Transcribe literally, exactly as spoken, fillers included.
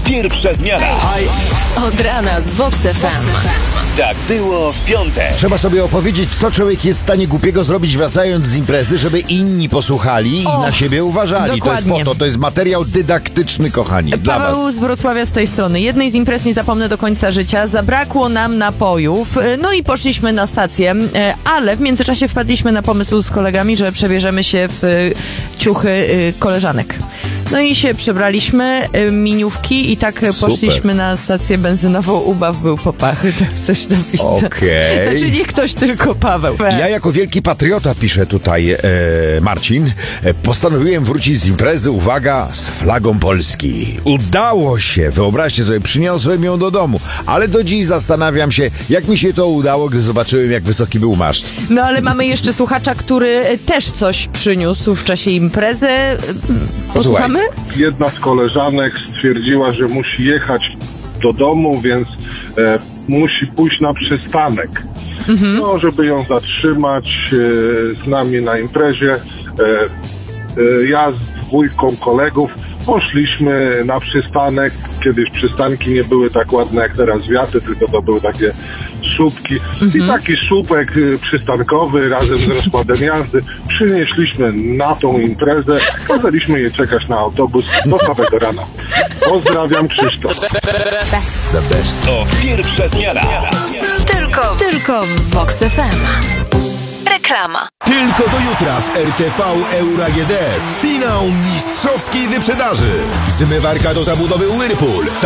Pierwsza zmiana. Od rana z Vox F M. Tak było w piątek. Trzeba sobie opowiedzieć, co człowiek jest w stanie głupiego zrobić wracając z imprezy, żeby inni posłuchali O, i na siebie uważali. To jest dokładnie. po to, to jest materiał dydaktyczny, kochani, dla Paweł was. z Wrocławia z tej strony. Jednej z imprez nie zapomnę do końca życia. Zabrakło nam napojów, no i poszliśmy na stację, ale w międzyczasie wpadliśmy na pomysł z kolegami, że przebierzemy się w ciuchy koleżanek. No i się przebraliśmy, miniówki i tak poszliśmy na stację benzynową. Ubaw był popachy, tak coś napisane. Okej. Znaczy nie ktoś, tylko Paweł. Ja jako wielki patriota, pisze tutaj e, Marcin, e, postanowiłem wrócić z imprezy, uwaga, z flagą Polski. Udało się, wyobraźcie sobie, przyniosłem ją do domu, ale do dziś zastanawiam się, jak mi się to udało, gdy zobaczyłem, jak wysoki był maszt. No ale mamy jeszcze słuchacza, który też coś przyniósł w czasie imprezy. Posłuchamy? Jedna z koleżanek stwierdziła, że musi jechać do domu, więc e, musi pójść na przystanek. Mhm. No, żeby ją zatrzymać e, z nami na imprezie. E, e, ja z dwójką kolegów poszliśmy na przystanek. Kiedyś przystanki nie były tak ładne jak teraz wiaty, tylko to były takie słupki. Mhm. I taki słupek y, przystankowy razem z rozkładem jazdy przynieśliśmy na tą imprezę. Kazaliśmy jej czekać na autobus do samego rana. Pozdrawiam, Krzysztof. The best. To pierwsza zmiana. Tylko, tylko w Vox F M. Reklama. Tylko do jutra w R T V Euro A G D. Finał mistrzowskiej wyprzedaży. Zmywarka do zabudowy Whirlpool.